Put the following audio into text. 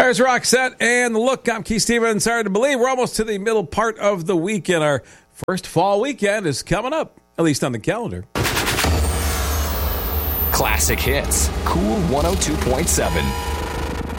There's Roxette and The Look. I'm Keith Stevens. Hard to believe we're almost to the middle part of the weekend. Our first fall weekend is coming up, at least on the calendar. Classic hits. Cool 102.7.